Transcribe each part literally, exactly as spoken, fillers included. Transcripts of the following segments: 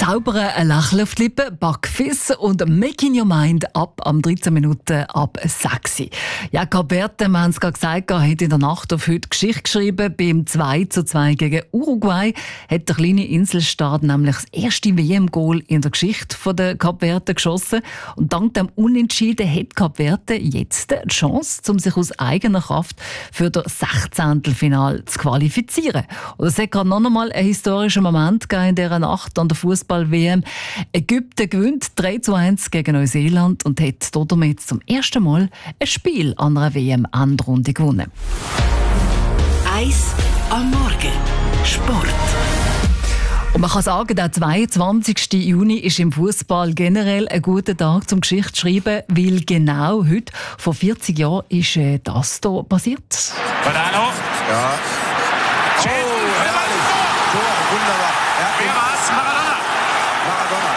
Zaubern, ein Lächeln auf die Lippen, Backfiss und Making Your Mind ab am dreizehn Minuten ab sechs. Ja, Kap Verde, wir haben es gerade gesagt, hat in der Nacht auf heute Geschichte geschrieben. Beim zwei zu zwei gegen Uruguay hat der kleine Inselstaat nämlich das erste W M-Goal in der Geschichte der Kap Verde geschossen. Und dank dem Unentschieden hat Kap Verde jetzt die Chance, um sich aus eigener Kraft für das Sechzehntelfinale zu qualifizieren. Und es hat gerade noch einmal einen historischen Moment gegeben in dieser Nacht an der Fußball-W M. Ägypten gewinnt drei zu eins gegen Neuseeland und hat damit zum ersten Mal ein Spiel an einer W M-Endrunde gewonnen. Eis am Morgen. Sport. Und man kann sagen, der zweiundzwanzigsten Juni ist im Fußball generell ein guter Tag zum Geschichte zu schreiben, weil genau heute, vor vierzig Jahren, ist äh, das hier passiert. Badano. Ja. Oh, herrlich. Tor, wunderbar. Ja, wer war's? Maradona. Maradona.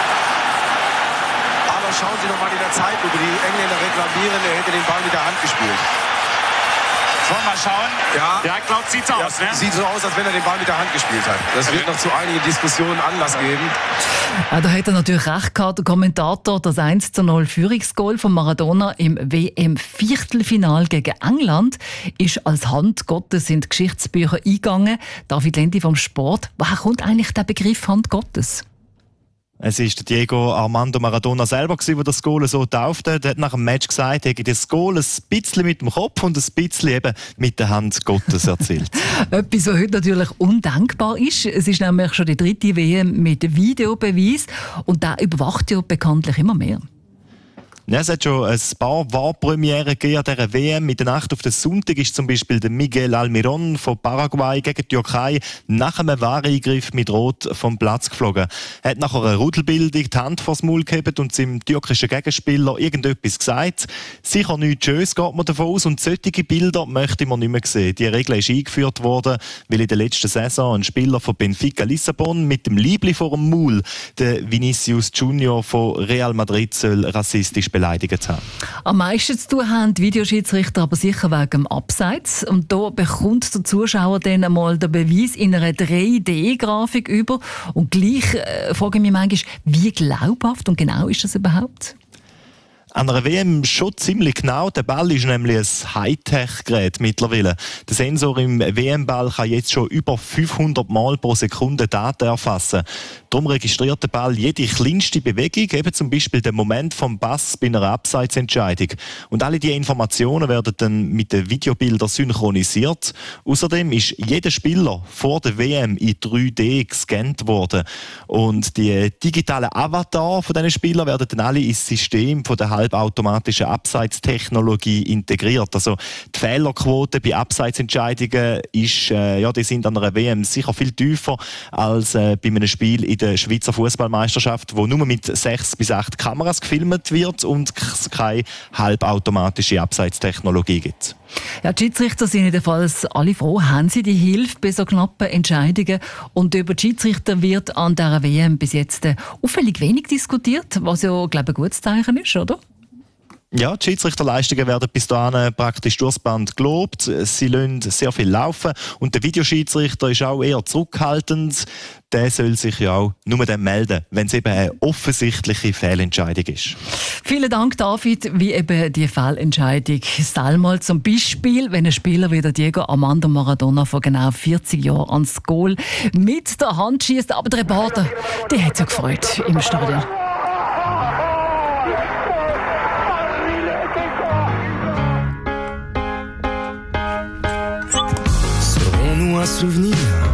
Aber schauen Sie noch mal in der Zeitlupe. Die Engländer reklamieren, er hätte den Ball mit der Hand gespielt. Wollen wir mal schauen? Ja. Ja, ich glaube, sieht so Ja, aus, ne? Sieht so aus, als wenn er den Ball mit der Hand gespielt hat. Das wird noch zu einigen Diskussionen Anlass geben. Ja, da hat er natürlich recht gehabt, der Kommentator. Das eins zu null Führungsgoal von Maradona im W M-Viertelfinal gegen England ist als Hand Gottes in die Geschichtsbücher eingegangen. David Lendi vom Sport. Woher kommt eigentlich der Begriff Hand Gottes? Es war Diego Armando Maradona selber, der das Goal so taufte. Er hat nach dem Match gesagt, er hätte das Goal ein bisschen mit dem Kopf und ein bisschen eben mit der Hand Gottes erzielt. Etwas, was heute natürlich undenkbar ist. Es ist nämlich schon die dritte W M mit Videobeweis und der überwacht ja bekanntlich immer mehr. Ja, es hat schon ein paar Wahlpremieren gegeben an dieser W M. In der Nacht auf den Sonntag ist zum Beispiel der Miguel Almirón von Paraguay gegen die Türkei nach einem Wahreingriff mit Rot vom Platz geflogen. Er hat nach einer Rudelbildung die Hand vors Maul gehoben und seinem türkischen Gegenspieler irgendetwas gesagt. Sicher nichts Schönes, geht man davon aus. Und solche Bilder möchte man nicht mehr sehen. Die Regel ist eingeführt worden, weil in der letzten Saison ein Spieler von Benfica Lissabon mit dem Liebli vor dem Maul, der Vinicius Junior von Real Madrid, soll rassistisch beleidigt haben. Am meisten zu tun haben die Videoschiedsrichter aber sicher wegen dem Abseits. Und da bekommt der Zuschauer dann einmal den Beweis in einer drei D-Grafik über. Und gleich äh, frage ich mich manchmal, wie glaubhaft und genau ist das überhaupt? An einer W M schon ziemlich genau. Der Ball ist nämlich ein Hightech-Gerät mittlerweile. Der Sensor im W M-Ball kann jetzt schon über fünfhundert Mal pro Sekunde Daten erfassen. Darum registriert der Ball jede kleinste Bewegung, eben zum Beispiel den Moment vom Pass bei einer Abseitsentscheidung. Und alle diese Informationen werden dann mit den Videobildern synchronisiert. Außerdem ist jeder Spieler vor der W M in drei D gescannt worden. Und die digitalen Avatar von diesen Spielern werden dann alle ins System von der halbautomatischen Abseitstechnologie integriert. Also die Fehlerquote bei Abseitsentscheidungen ist, äh, ja, die sind an einer W M sicher viel tiefer als äh, bei einem Spiel in der Schweizer Fußballmeisterschaft, wo nur mit sechs bis acht Kameras gefilmt wird und es keine halbautomatische Abseitstechnologie gibt. Ja, die Schiedsrichter sind jedenfalls alle froh, haben sie die Hilfe bei so knappen Entscheidungen. Und über die Schiedsrichter wird an dieser W M bis jetzt äh, auffällig wenig diskutiert, was ja, glaube ich, ein gutes Zeichen ist, oder? Ja, die Schiedsrichterleistungen werden bis dahin praktisch durchs Band gelobt. Sie lassen sehr viel laufen. Und der Videoschiedsrichter ist auch eher zurückhaltend. Der soll sich ja auch nur dann melden, wenn es eben eine offensichtliche Fehlentscheidung ist. Vielen Dank, David. Wie eben die Fehlentscheidung. Sag mal zum Beispiel, wenn ein Spieler wie der Diego Armando Maradona vor genau vierzig Jahren ans Goal mit der Hand schießt, aber der Reporter, die hat sich gefreut im Stadion. Un souvenir